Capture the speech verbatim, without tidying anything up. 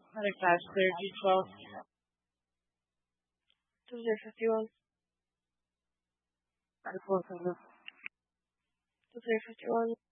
Heading fast, clear, G twelve. two zero fifty-one. Air four, two zero fifty-one.